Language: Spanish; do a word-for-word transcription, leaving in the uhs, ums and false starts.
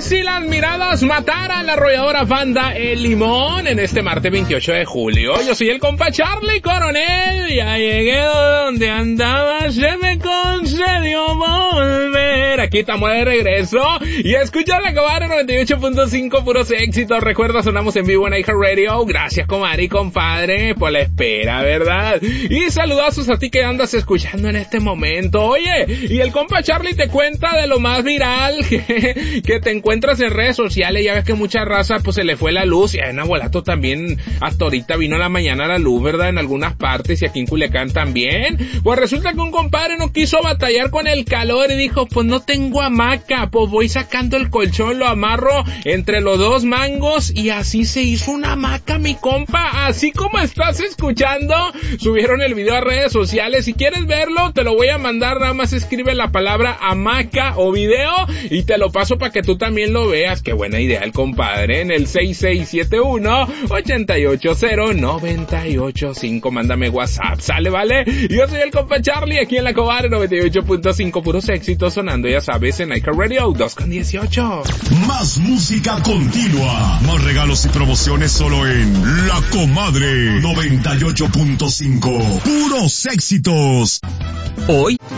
si las miradas mataran, la arrolladora banda El Limón en este martes veintiocho de julio. Yo soy el compa Charlie Coronel, ya llegué donde andaba, se me concedió volver. Aquí estamos de regreso y escucha la Comadre noventa y ocho punto cinco, puros éxitos. Recuerda, sonamos en vivo en iHeartRadio. Gracias, comadre y compadre, por la espera, ¿verdad? Y saludazos a ti que andas escuchando en este momento. Oye, y el compa Charlie te cuenta de lo más viral que, que te encuentras en redes sociales. Ya ves que mucha raza pues se le fue la luz, y en Abuelato también hasta ahorita vino a la mañana la luz, ¿verdad? En algunas partes, y aquí en Culiacán también. Pues resulta que un compadre no quiso batallar con el calor y dijo, pues no tengo hamaca, pues voy sacando el colchón, lo amarro entre los dos mangos, y así se hizo una hamaca, mi compa. Así como estás escuchando, subieron el video a redes sociales. Si quieres verlo, te lo voy a mandar, nada más escribe la palabra hamaca o video y te lo paso para que tú también lo veas. Qué buena idea el compadre. En el seis seis siete uno, ocho ocho cero, nueve ocho cinco, mándame WhatsApp, ¿sale, vale? Yo soy el compa Charlie, aquí en la Comadre noventa y ocho punto cinco, puros éxitos sonando, ya sabes, en iHeartRadio dos con dieciocho. Más música continua, más regalos y promociones solo en La Comadre noventa y ocho punto cinco, puros éxitos. Hoy